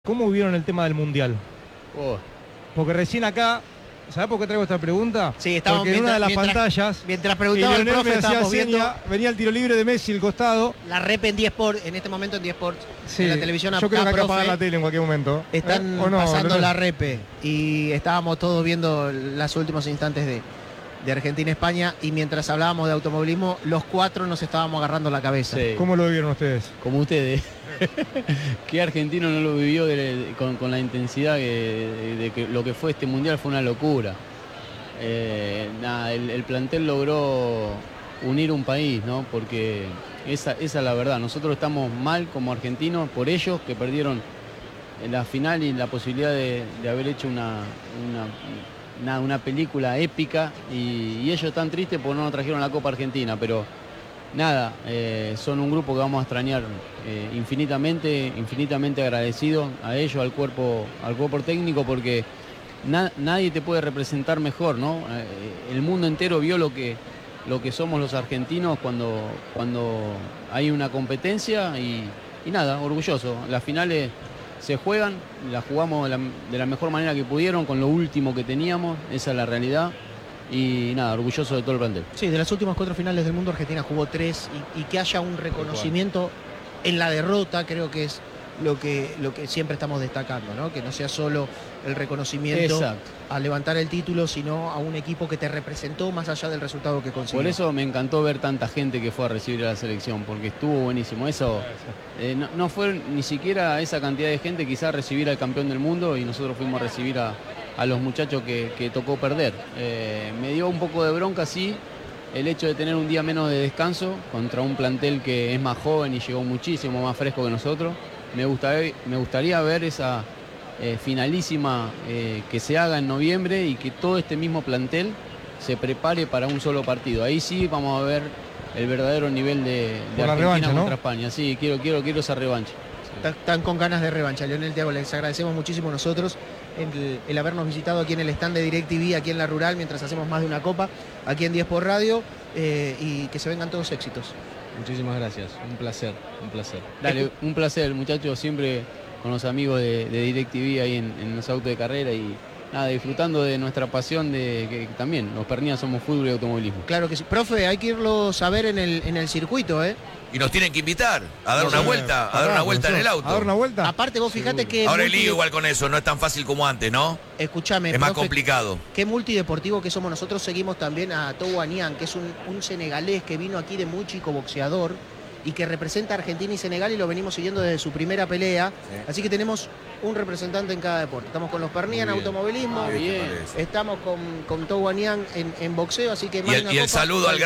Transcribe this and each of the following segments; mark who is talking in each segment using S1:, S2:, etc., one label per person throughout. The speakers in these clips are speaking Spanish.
S1: ¿Cómo vieron el tema del Mundial? Porque recién acá, ¿sabés por qué traigo esta pregunta?
S2: Sí, estábamos
S1: porque en una de las pantallas,
S2: mientras preguntaba el profe, estábamos viendo
S1: venía el tiro libre de Messi, el costado.
S2: la rep en 10 Sports, en este momento en 10 Sports,
S1: Sí,
S2: en la televisión.
S1: yo creo que acá
S2: profe,
S1: apagar la tele en cualquier momento.
S2: están
S1: ¿O no,
S2: pasando
S1: Leonel?
S2: la repe y estábamos todos viendo los últimos instantes de Argentina-España, y mientras hablábamos de automovilismo, los cuatro nos estábamos agarrando la cabeza.
S3: Sí.
S1: ¿Cómo lo vieron ustedes?
S3: Como ustedes. ¿Qué argentino no lo vivió con la intensidad de que lo que fue este mundial? Fue una locura. El plantel logró unir un país, ¿no? Porque esa es la verdad. Nosotros estamos mal como argentinos por ellos, que perdieron en la final y la posibilidad de haber hecho una película épica, y ellos están tristes porque no nos trajeron la Copa Argentina, pero nada, son un grupo que vamos a extrañar infinitamente agradecido a ellos, al cuerpo técnico, porque nadie te puede representar mejor, ¿no? El mundo entero vio lo que somos los argentinos cuando hay una competencia, y nada, orgulloso. Las finales se juegan, las jugamos de la mejor manera que pudieron, con lo último que teníamos, esa es la realidad. Y nada, orgulloso de todo el plantel.
S2: Sí, de las últimas 4 finales del mundo, Argentina jugó 3, y que haya un reconocimiento en la derrota, creo que es lo que siempre estamos destacando, ¿no? Que no sea solo el reconocimiento a levantar el título, sino a un equipo que te representó más allá del resultado que consiguió.
S3: Por eso me encantó ver tanta gente que fue a recibir a la selección, porque estuvo buenísimo. Eso no fue ni siquiera esa cantidad de gente quizás a recibir al campeón del mundo, y nosotros fuimos a recibir a los muchachos que tocó perder. Me dio un poco de bronca, sí, el hecho de tener un día menos de descanso contra un plantel que es más joven y llegó muchísimo más fresco que nosotros. Me gustaría ver esa finalísima que se haga en noviembre, y que todo este mismo plantel se prepare para un solo partido. Ahí sí vamos a ver el verdadero nivel de Argentina
S1: revancha,
S3: contra
S1: ¿no?
S3: España. Sí, quiero esa revancha.
S2: Están con ganas de revancha. Leonel, Thiago, les agradecemos muchísimo nosotros el habernos visitado aquí en el stand de DirecTV, aquí en La Rural, mientras hacemos más de una copa, aquí en 10 por Radio, y que se vengan todos éxitos.
S4: Muchísimas gracias, un placer.
S3: Dale, un placer, muchachos, siempre con los amigos de DirecTV ahí en los autos de carrera, y nada, disfrutando de nuestra pasión, de que también los pernías somos fútbol y automovilismo.
S2: Claro que sí. Profe, hay que irlo a ver en el circuito, ¿eh?
S5: Y nos tienen que invitar a dar una vuelta, en el auto.
S1: ¿A dar una vuelta?
S2: Aparte, vos fíjate que...
S5: Ahora el lío igual con eso, no es tan fácil como antes, ¿no?
S2: Escúchame,
S5: Es más
S2: profe,
S5: complicado.
S2: qué multideportivo que somos. Nosotros seguimos también a Togo Anian, que es un senegalés que vino aquí de muy chico, boxeador, y que representa a Argentina y Senegal, y lo venimos siguiendo desde su primera pelea. Sí. Así que tenemos un representante en cada deporte. Estamos con los Pernia en automovilismo, estamos con Togo Anian en boxeo, así que...
S5: Y el saludo al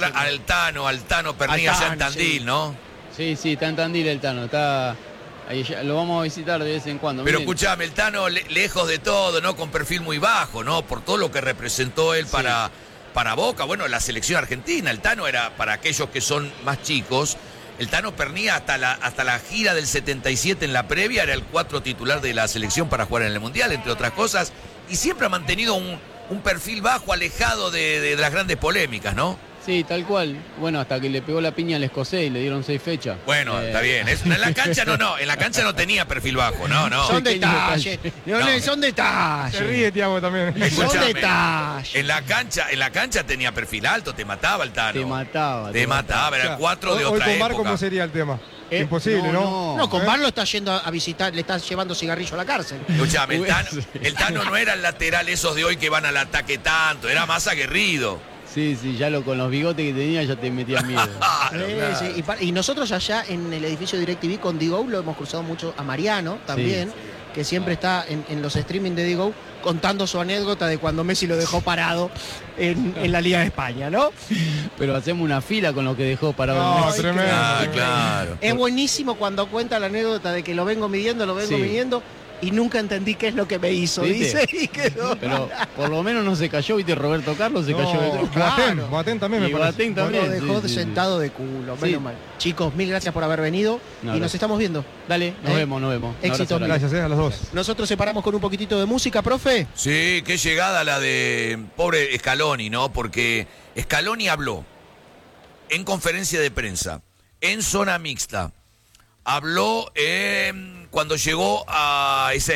S5: Tano Pernia allá en Tandil, sí. ¿No?
S3: Sí, está en Tandil el Tano, está... Ahí ya, lo vamos a visitar de vez en cuando.
S5: Pero
S3: miren.
S5: escuchame, el Tano lejos de todo, ¿no? Con perfil muy bajo, ¿no? Por todo lo que representó él para Boca, bueno, la selección argentina. El Tano era, para aquellos que son más chicos, el Tano Pernia hasta la gira del 77 en la previa era el 4 titular de la selección para jugar en el Mundial, entre otras cosas, y siempre ha mantenido un perfil bajo, alejado de las grandes polémicas, ¿no?
S3: Sí, tal cual. Bueno, hasta que le pegó la piña al escocés y le dieron 6 fechas.
S5: Bueno, está bien. En la cancha en la cancha no tenía perfil bajo, no.
S2: Son detalles. Leonel, son detalles.
S1: Se ríe, Thiago, también.
S2: Son detalles.
S5: En la cancha tenía perfil alto, te mataba el Tano.
S3: Te mataba,
S5: era el 4 de
S1: hoy
S5: otra
S1: con Bar,
S5: época.
S1: ¿cómo sería el tema? Imposible, ¿no?
S2: No, con Bar lo está yendo a visitar, le está llevando cigarrillo a la cárcel.
S5: Escuchame, el Tano no era el lateral esos de hoy que van al ataque tanto, era más aguerrido.
S3: Sí, ya con los bigotes que tenía ya te metías miedo.
S5: Claro.
S2: Sí. Y nosotros allá en el edificio DirecTV con Digo lo hemos cruzado mucho a Mariano también, que siempre está en los streaming de Digo contando su anécdota de cuando Messi lo dejó parado en la Liga de España, ¿no?
S3: Pero hacemos una fila con lo que dejó parado.
S1: No,
S3: Messi.
S1: tremendo.
S5: Claro.
S2: Es buenísimo cuando cuenta la anécdota de que lo vengo midiendo, y nunca entendí qué es lo que me hizo,
S3: ¿viste?
S2: dice, y quedó.
S3: Pero por lo menos no se cayó, ¿viste? Roberto Carlos se cayó detrás.
S2: Claro.
S1: Boateng también me
S3: Y
S1: parece.
S3: Boateng también.
S2: Lo dejó
S3: Sí.
S2: sentado de culo,
S3: Sí.
S2: menos mal. Chicos, mil gracias por haber venido, y nos estamos viendo.
S3: Dale, nos vemos. Un
S2: Éxito.
S3: abrazo grande.
S1: Gracias, a los dos.
S2: Nosotros separamos con un poquitito de música, profe.
S5: Sí, qué llegada la de pobre Scaloni, ¿no? Porque Scaloni habló en conferencia de prensa, en zona mixta, habló cuando llegó a esa